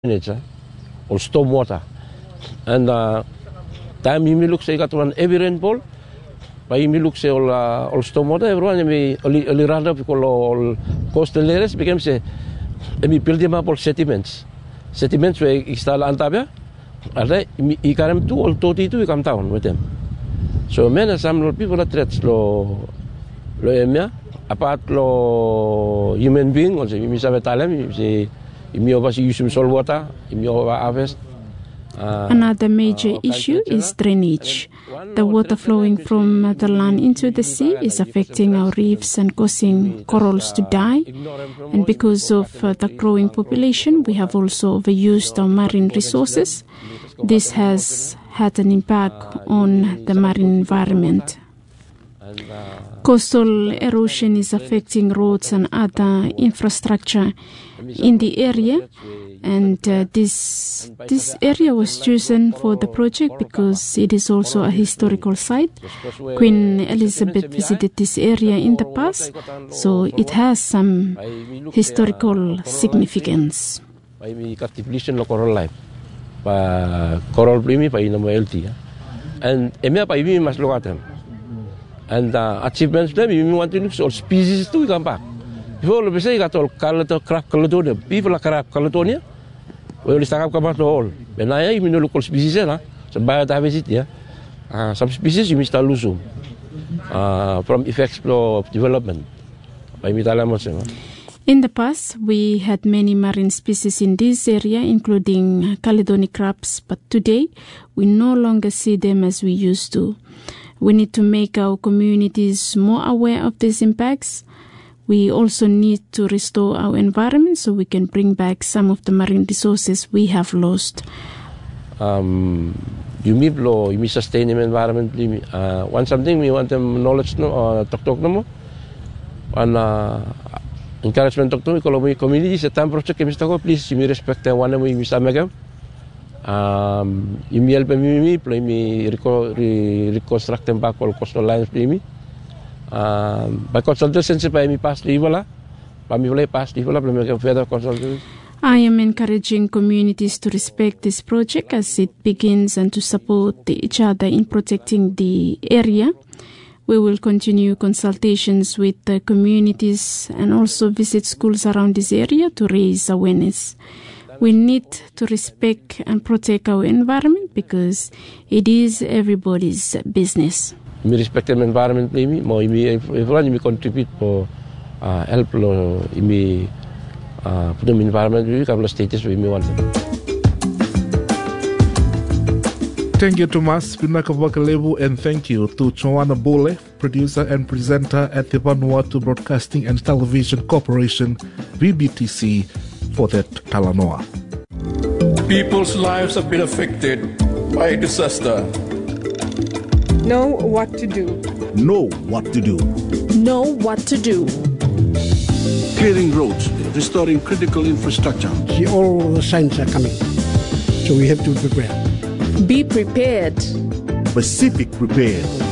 nature or stormwater. And time you look say got one heavy rainfall, but you look say all stormwater, everyone may only run up all coastal areas becomes a build them up all sediments. Sediments where install antabia, and I carry two or 32 come down with them. So many some people that threats lo emia apart lo human being also you miss have talem you use some salt water you harvest. Another major issue is drainage. The water flowing from the land into the sea is affecting our reefs and causing corals to die. And because of the growing population, we have also overused our marine resources. This has had an impact on the marine environment. Coastal erosion is affecting roads and other infrastructure in the area, and this area was chosen for the project because it is also a historical site. Queen Elizabeth visited this area in the past, so it has some historical significance. Coral primi pa ina mo healthy, and emia pa imi mas lokatem. And achievements them you want to look all species to come back. Before we say got all crab caledonia, people like crab caledonia. We will start up about all. When I even local species so biodiversity, some species you must lose from effects of development. In the past, we had many marine species in this area, including Caledonic crabs, but today we no longer see them as we used to. We need to make our communities more aware of these impacts. We also need to restore our environment so we can bring back some of the marine resources we have lost. You mean sustainable environment. One something we want them knowledge talk no more. And encouragement talk to economic communities. The time project please you respect the one we miss Amagam. You help me play me reconstruct them back all coastal lines play me. By consultation by me past Ivola, by me past Ivola, play further consultation. I am encouraging communities to respect this project as it begins and to support each other in protecting the area. We will continue consultations with the communities and also visit schools around this area to raise awareness. We need to respect and protect our environment because it is everybody's business. We respect the environment, everyone contribute for help me put them environment we couple of stages we want. Thank you, Thomas Pinakavakalebu, and thank you to Joanna Bole, producer and presenter at the Vanuatu Broadcasting and Television Corporation, VBTC, for that Talanoa. People's lives have been affected by disaster. Know what to do. Know what to do. Know what to do. Clearing roads, restoring critical infrastructure. See, all the signs are coming, so we have to prepare. Be prepared. Pacific prepared.